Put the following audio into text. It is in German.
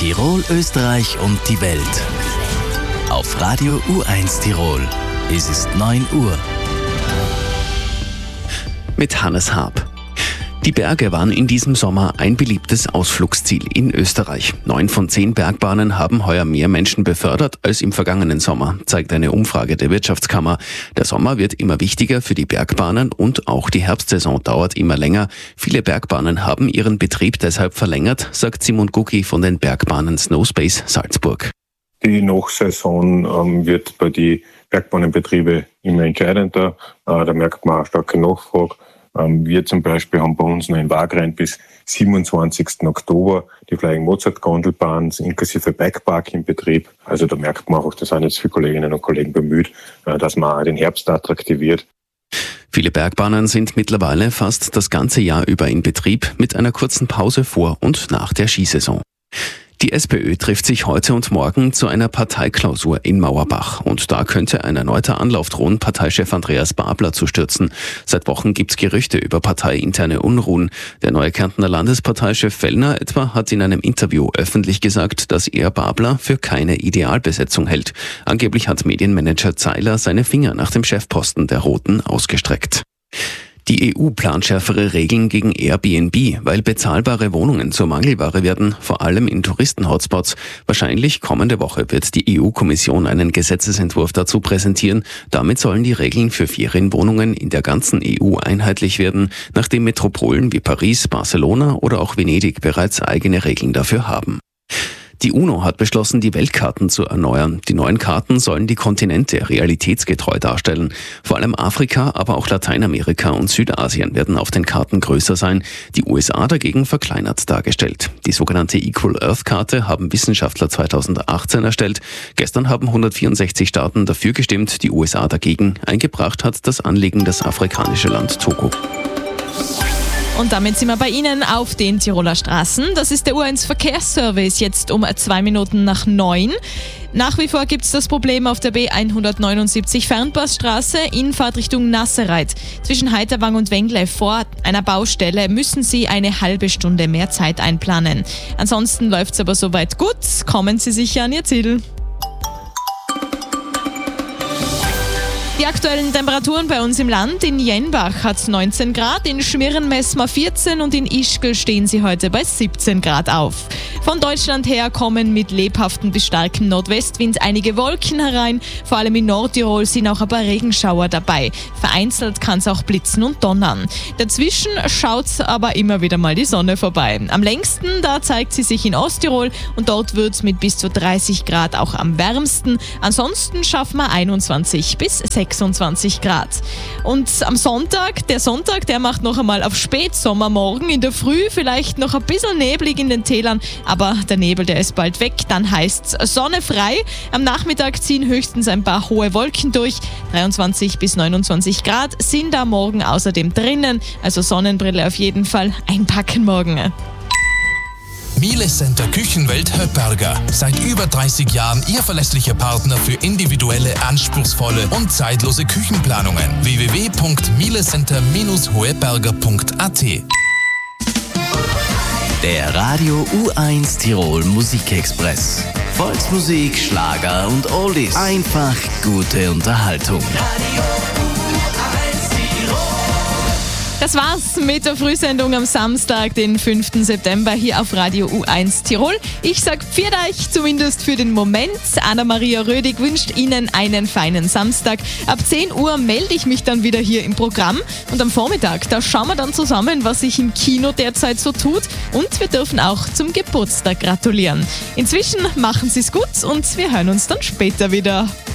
Tirol, Österreich und die Welt. Auf Radio U1 Tirol. Es ist 9 Uhr. Mit Hannes Haab. Die Berge waren in diesem Sommer ein beliebtes Ausflugsziel in Österreich. 9 von 10 Bergbahnen haben heuer mehr Menschen befördert als im vergangenen Sommer, zeigt eine Umfrage der Wirtschaftskammer. Der Sommer wird immer wichtiger für die Bergbahnen und auch die Herbstsaison dauert immer länger. Viele Bergbahnen haben ihren Betrieb deshalb verlängert, sagt Simon Gucki von den Bergbahnen Snowspace Salzburg. Die Nachsaison wird bei den Bergbahnenbetrieben immer entscheidender. Da merkt man eine starke Nachfrage. Wir zum Beispiel haben bei uns noch in Wagrain bis 27. Oktober die Flying Mozart Gondelbahn inklusive Bikepark in Betrieb. Also da merkt man auch, da sind jetzt viele Kolleginnen und Kollegen bemüht, dass man auch den Herbst attraktiviert. Viele Bergbahnen sind mittlerweile fast das ganze Jahr über in Betrieb mit einer kurzen Pause vor und nach der Skisaison. Die SPÖ trifft sich heute und morgen zu einer Parteiklausur in Mauerbach. Und da könnte ein erneuter Anlauf drohen, Parteichef Andreas Babler zu stürzen. Seit Wochen gibt's Gerüchte über parteiinterne Unruhen. Der neue Kärntner Landesparteichef Fellner etwa hat in einem Interview öffentlich gesagt, dass er Babler für keine Idealbesetzung hält. Angeblich hat Medienmanager Zeiler seine Finger nach dem Chefposten der Roten ausgestreckt. Die EU plant schärfere Regeln gegen Airbnb, weil bezahlbare Wohnungen zur Mangelware werden, vor allem in Touristen-Hotspots. Wahrscheinlich kommende Woche wird die EU-Kommission einen Gesetzesentwurf dazu präsentieren. Damit sollen die Regeln für Ferienwohnungen in der ganzen EU einheitlich werden, nachdem Metropolen wie Paris, Barcelona oder auch Venedig bereits eigene Regeln dafür haben. Die UNO hat beschlossen, die Weltkarten zu erneuern. Die neuen Karten sollen die Kontinente realitätsgetreu darstellen. Vor allem Afrika, aber auch Lateinamerika und Südasien werden auf den Karten größer sein. Die USA dagegen verkleinert dargestellt. Die sogenannte Equal Earth Karte haben Wissenschaftler 2018 erstellt. Gestern haben 164 Staaten dafür gestimmt, die USA dagegen. Eingebracht hat das Anliegen das afrikanische Land Togo. Und damit sind wir bei Ihnen auf den Tiroler Straßen. Das ist der U1 Verkehrsservice, jetzt um 2 Minuten nach 9. Nach wie vor gibt es das Problem auf der B179 Fernpassstraße in Fahrtrichtung Nassereit. Zwischen Heiterwang und Wengle vor einer Baustelle müssen Sie eine halbe Stunde mehr Zeit einplanen. Ansonsten läuft es aber soweit gut. Kommen Sie sicher an Ihr Ziel. Die aktuellen Temperaturen bei uns im Land: in Jenbach hat es 19 Grad, in Schmirren messen wir 14 und in Ischgl stehen sie heute bei 17 Grad auf. Von Deutschland her kommen mit lebhaftem bis starkem Nordwestwind einige Wolken herein. Vor allem in Nordtirol sind auch ein paar Regenschauer dabei. Vereinzelt kann es auch blitzen und donnern. Dazwischen schaut aber immer wieder mal die Sonne vorbei. Am längsten, da zeigt sie sich in Osttirol und dort wird es mit bis zu 30 Grad auch am wärmsten. Ansonsten schaffen wir 21 bis 26 Grad. Und am Sonntag, der macht noch einmal auf Spätsommermorgen. In der Früh vielleicht noch ein bisschen neblig in den Tälern, aber der Nebel, der ist bald weg. Dann heißt es Sonne frei. Am Nachmittag ziehen höchstens ein paar hohe Wolken durch. 23 bis 29 Grad sind da morgen außerdem drinnen. Also Sonnenbrille auf jeden Fall einpacken morgen. Miele Center Küchenwelt Höpperger. Seit über 30 Jahren Ihr verlässlicher Partner für individuelle, anspruchsvolle und zeitlose Küchenplanungen. www.mielecenter-hoeberger.at. Der Radio U1 Tirol Musikexpress. Volksmusik, Schlager und Oldies. Einfach gute Unterhaltung. Das war's mit der Frühsendung am Samstag, den 5. September hier auf Radio U1 Tirol. Ich sag pfiat euch, zumindest für den Moment. Anna-Maria Rödig wünscht Ihnen einen feinen Samstag. Ab 10 Uhr melde ich mich dann wieder hier im Programm. Und am Vormittag, da schauen wir dann zusammen, was sich im Kino derzeit so tut. Und wir dürfen auch zum Geburtstag gratulieren. Inzwischen machen Sie's gut und wir hören uns dann später wieder.